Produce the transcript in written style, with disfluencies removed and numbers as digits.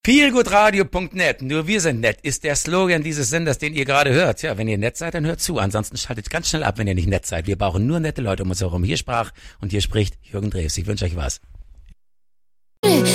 Feelgoodradio.net, nur wir sind nett, ist der Slogan dieses Senders, den ihr gerade hört. Ja, wenn ihr nett seid, dann hört zu. Ansonsten schaltet ganz schnell ab, wenn ihr nicht nett seid. Wir brauchen nur nette Leute um uns herum. Hier sprach und hier spricht Jürgen Drews. Ich wünsche euch was.